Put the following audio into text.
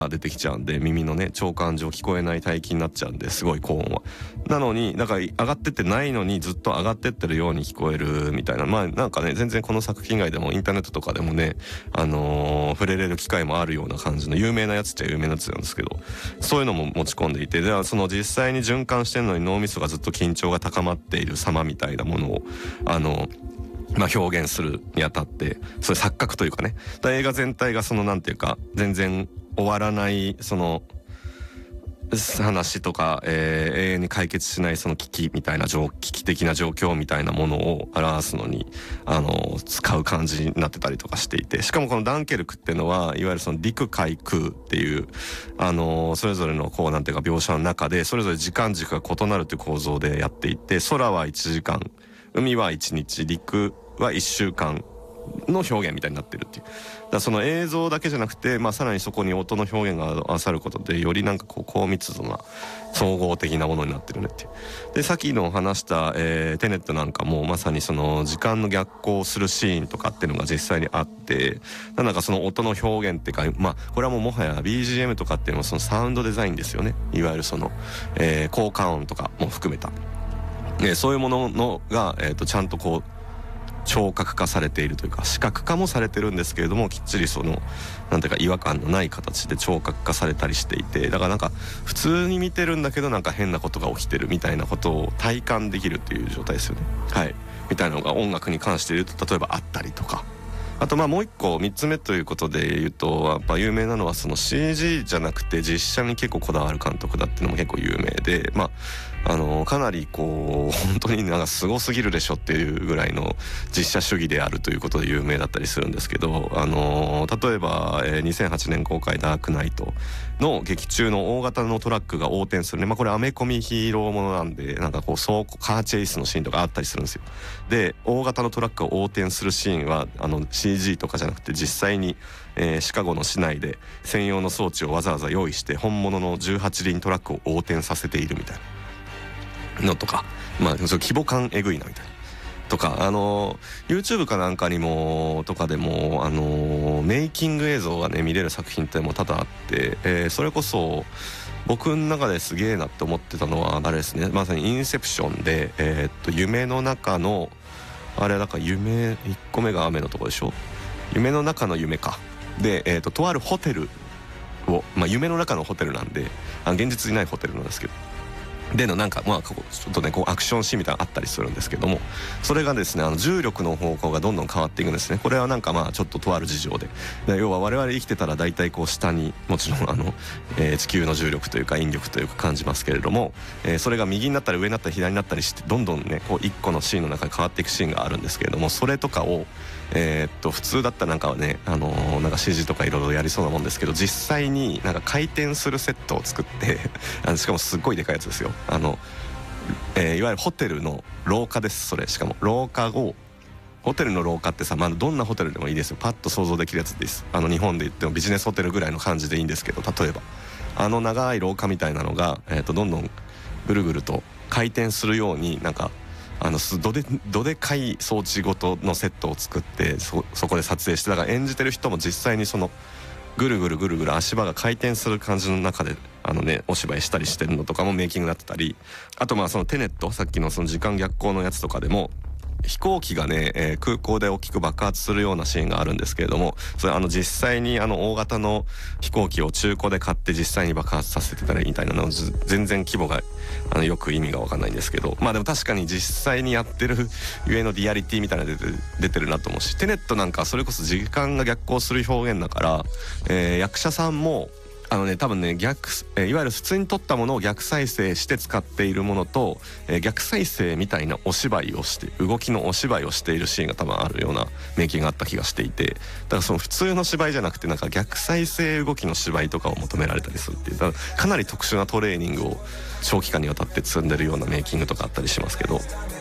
出てきちゃうんで、耳のね長管上聞こえない帯域になっちゃうんで、すごい高音は。なのにだから上がってってないのにずっと上がってってるように聞こえるみたいな、まあなんかね全然この作品以外でもインターネットとかでもね触れれる機会もあるような感じの有名なやつっちゃ有名なやつなんですけど、そういうのも持ち込んでいて、ではその実際に循環してるのに脳みそがずっと緊張が高まっている様みたいなものを表現するにあたって、そういう錯覚というかね、映画全体がそのなんていうか全然終わらないその話とか、永遠に解決しないその危機みたいな危機的な状況みたいなものを表すのに使う感じになってたりとかしていて、しかもこのダンケルクっていうのはいわゆるその陸海空っていうそれぞれのこうなんていうか描写の中でそれぞれ時間軸が異なるという構造でやっていて、空は1時間、海は1日、陸は1週間の表現みたいになってるっていう。だからその映像だけじゃなくて、さらにそこに音の表現が合わさることでよりなんかこう高密度な総合的なものになってるねっていう。でさっきの話した、テネットなんかもまさにその時間の逆行するシーンとかっていうのが実際にあって、なんかその音の表現っていうか、これはもはや BGM とかっていうのもそのサウンドデザインですよね。いわゆるその、効果音とかも含めた、そういうもののが、ちゃんとこう聴覚化されているというか視覚化もされてるんですけれども、きっちりそのなんていうか違和感のない形で聴覚化されたりしていて、だからなんか普通に見てるんだけどなんか変なことが起きてるみたいなことを体感できるっていう状態ですよね。はい、みたいなのが音楽に関して言うと例えばあったりとか、あともう一個3つ目ということで言うとやっぱ有名なのはその CG じゃなくて実写に結構こだわる監督だっていうのも結構有名で、かなりこう本当になんかすごすぎるでしょっていうぐらいの実写主義であるということで有名だったりするんですけど、例えば、2008年公開ダークナイトの劇中の大型のトラックが横転するね、これアメコミヒーローものなんでなんかこうカーチェイスのシーンとかあったりするんですよ。で大型のトラックが横転するシーンはCG とかじゃなくて実際に、シカゴの市内で専用の装置をわざわざ用意して本物の18輪トラックを横転させているみたいなのとか、その規模感えぐいなみたいなとか、YouTube かなんかにもとかでもメイキング映像がね見れる作品っても多々あって、それこそ僕の中ですげえなって思ってたのはあれですね、まさにインセプションで、夢の中のあれだから1個目が雨のとこでしょ、夢の中の夢かで、とあるホテルを、夢の中のホテルなんで現実にないホテルなんですけどでのなんかちょっとねこうアクションシーンみたいなのあったりするんですけども、それがですね重力の方向がどんどん変わっていくんですね。これはなんかちょっととある事情で要は我々生きてたら大体こう下にもちろん地球の重力というか引力というか感じますけれども、それが右になったり上になったり左になったりしてどんどんねこう一個のシーンの中で変わっていくシーンがあるんですけれども、それとかを普通だったらなんかはねなんか CG とかいろいろやりそうなもんですけど、実際になんか回転するセットを作ってしかもすっごいでかいやつですよ。いわゆるホテルの廊下です。それしかも廊下をホテルの廊下ってさ、どんなホテルでもいいですよ。パッと想像できるやつです。日本で言ってもビジネスホテルぐらいの感じでいいんですけど、例えば長い廊下みたいなのが、どんどんぐるぐると回転するようになんかどでかい装置ごとのセットを作ってそこで撮影して、だから演じてる人も実際にそのぐるぐるぐるぐる足場が回転する感じの中でお芝居したりしてるのとかもメイキングになってたり、あとそのテネットさっきのその時間逆行のやつとかでも飛行機がね、空港で大きく爆発するようなシーンがあるんですけれども、それ実際に大型の飛行機を中古で買って実際に爆発させてたりみたいなの全然規模がよく意味が分かんないんですけど、でも確かに実際にやってるゆえのリアリティみたいなの出てるなと思うし、テネットなんかそれこそ時間が逆行する表現だから、役者さんも多分ねいわゆる普通に撮ったものを逆再生して使っているものと、逆再生みたいなお芝居をして動きのお芝居をしているシーンが多分あるようなメイキングがあった気がしていて、だからその普通の芝居じゃなくてなんか逆再生動きの芝居とかを求められたりするっていう、だからかなり特殊なトレーニングを長期間にわたって積んでるようなメイキングとかあったりしますけど。